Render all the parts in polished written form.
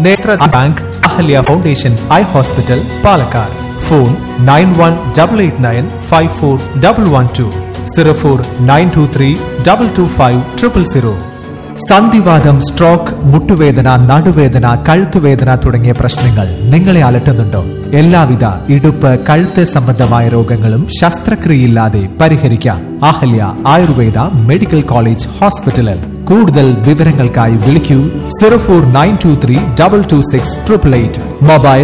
നേത്ര bank, Ahalya foundation eye hospital, Palakkad. Phone 9188954112 0492322500. സന്ധിവാതം, stroke, മുട്ടുവേദന, നടുവേദന, കഴുത്തുവേദന തുടങ്ങിയ പ്രശ്നങ്ങൾ നിങ്ങളെ അലട്ടുന്നുണ്ടോ? എല്ലാവിധ ഇടുപ്പ്, കഴുത്ത് സംബന്ധമായ രോഗങ്ങളും ശസ്ത്രക്രിയയില്ലാതെ പരിഹരിക്കാം. അഹല്യ ആയുർവേദ മെഡിക്കൽ കോളേജ് ഹോസ്പിറ്റലിൽ. കൂടുതൽ വിവരങ്ങൾക്കായി വിളിക്കൂ 04923226888. Mobile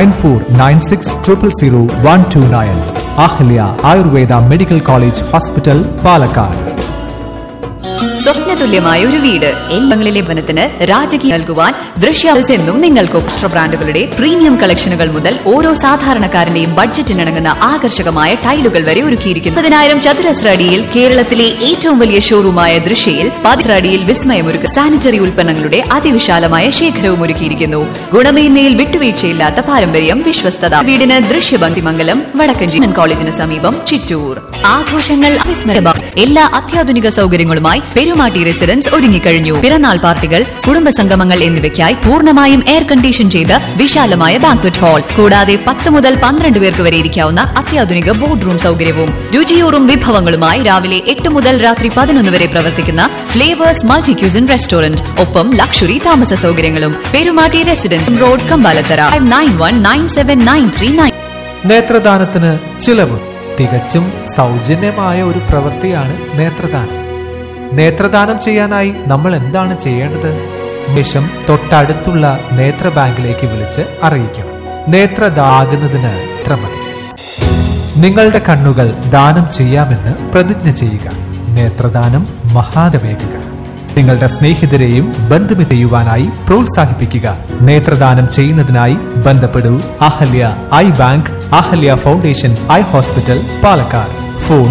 9496000129. Ahalya Ayurveda medical college hospital, Palakkad. സ്വപ്നതുല്യമായ ഒരു വീട് എല്ലങ്ങളിലെ വനത്തിന് രാജകീയം നൽകുവാൻ ദൃശ്യാവൽസ് എന്നും നിങ്ങൾക്ക് എക്സ്ട്രാ ബ്രാൻഡുകളുടെ പ്രീമിയം കളക്ഷനുകൾ മുതൽ ഓരോ സാധാരണക്കാരന്റെയും ബഡ്ജറ്റിനിണങ്ങുന്ന ആകർഷകമായ ടൈലുകൾ വരെ ഒരുക്കിയിരിക്കുന്നു. 10,000 ചതുരശ്ര അടിയിൽ കേരളത്തിലെ ഏറ്റവും വലിയ ഷോറൂമായ ദൃശ്യയിൽ 10 അടിയിൽ വിസ്മയമൊരുക്കുന്ന സാനിറ്ററി ഉൽപ്പന്നങ്ങളുടെ അതിവിശാലമായ ശേഖരവും ഒരുക്കിയിരിക്കുന്നു. ഗുണമേന്മയിൽ വിട്ടുവീഴ്ചയില്ലാത്ത പാരമ്പര്യം, വിശ്വസ്തത. വീടിന് ദൃശ്യബന്ധിമംഗലം, വടക്കഞ്ചേരി കോളേജിന് സമീപം, ചിറ്റൂർ. ആഘോഷങ്ങൾ അവിസ്മരണീയമാക്കും എല്ലാ അത്യാധുനിക സൗകര്യങ്ങളുമായി പെരുമാട്ടി റെസിഡൻസ് ഒരുങ്ങിക്കഴിഞ്ഞു. പിറന്നാൾ പാർട്ടികൾ, കുടുംബസംഗമങ്ങൾ എന്നിവയ്ക്കായി പൂർണ്ണമായും എയർ കണ്ടീഷൻ ചെയ്ത് വിശാലമായ ബാങ്ക്വറ്റ് ഹാൾ, കൂടാതെ 10 മുതൽ 12 പേർക്ക് വരെ ഇരിക്കാവുന്ന അത്യാധുനിക ബോർഡ് റൂം സൗകര്യവും. രുചിയൂറും വിഭവങ്ങളുമായി രാവിലെ 8 മുതൽ രാത്രി 11 വരെ പ്രവർത്തിക്കുന്ന ഫ്ലേവേഴ്സ് മൾട്ടി ക്യൂസിൻ റെസ്റ്റോറന്റ്. ഒപ്പം ലക്ഷറി താമസ സൗകര്യങ്ങളും. Perumatty residence road, Kambalathara. 919793. നേത്രദാനത്തിന് ചിലവുണ്ട്. തികച്ചും സൗജന്യമായ ഒരു പ്രവൃത്തിയാണ് നേത്രദാനം. നേത്രദാനം ചെയ്യാനായി നമ്മൾ എന്താണ് ചെയ്യേണ്ടത്? നിമിഷം തൊട്ടടുത്തുള്ള നേത്ര ബാങ്കിലേക്ക് വിളിച്ച് അറിയിക്കണം. നേത്രദാനത്തിന് ഇത്ര മതി. നിങ്ങളുടെ കണ്ണുകൾ ദാനം ചെയ്യാമെന്ന് പ്രതിജ്ഞ ചെയ്യുക. നേത്രദാനം മഹാദവേകുക. നിങ്ങളുടെ സ്നേഹിതരെയും ബന്ധുമിത്രം ചെയ്യുവാനായി പ്രോത്സാഹിപ്പിക്കുക. നേത്രദാനം ചെയ്യുന്നതിനായി ബന്ധപ്പെടൂ Ahalya I bank, Ahalya foundation eye hospital, Palakkad. Phone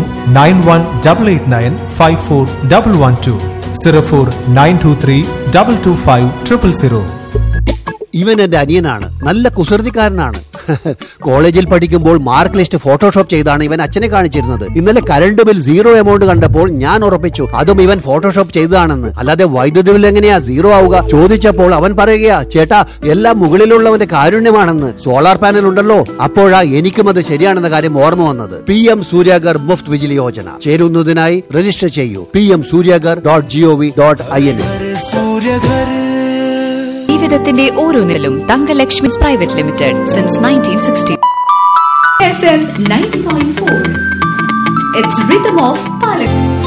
9188954112 0492322500. ഇവൻ എന്റെ അനിയനാണ്, നല്ല കുസൃതിക്കാരനാണ്. കോളേജിൽ പഠിക്കുമ്പോൾ മാർക്ക് ലിസ്റ്റ് ഫോട്ടോഷോപ്പ് ചെയ്താണ് ഇവൻ അച്ഛനെ കാണിച്ചിരുന്നത്. ഇന്നലെ കറണ്ട് ബിൽ 0 എമൗണ്ട് കണ്ടപ്പോൾ ഞാൻ ഉറപ്പിച്ചു അതും ഇവൻ ഫോട്ടോഷോപ്പ് ചെയ്തതാണെന്ന്. അല്ലാതെ വൈദ്യുതി ബിൽ എങ്ങനെയാ 0 ആവുക? ചോദിച്ചപ്പോൾ അവൻ പറയുകയാ, ചേട്ടാ എല്ലാം മുകളിലുള്ളവന്റെ കാരുണ്യമാണെന്ന്. സോളാർ പാനൽ ഉണ്ടല്ലോ. അപ്പോഴാ എനിക്കും അത് ശരിയാണെന്ന കാര്യം ഓർമ്മ വന്നത്. PM സൂര്യാഗർ മുഫ്ത് വിജിലി യോജന ചേരുന്നതിനായി രജിസ്റ്റർ ചെയ്യൂ pmsuryagar.gov.in. ജീവിതത്തിന്റെ ഓരോന്നിലും Thankalakshmi private limited since 1960. FM 90.4. It's rhythm of Palakkad.